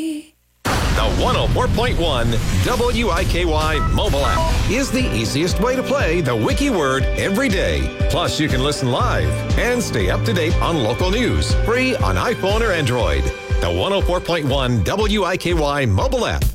The 104.1 WIKY mobile app is the easiest way to play the Wiki Word every day. Plus, you can listen live and stay up to date on local news. Free on iPhone or Android. The 104.1 WIKY mobile app.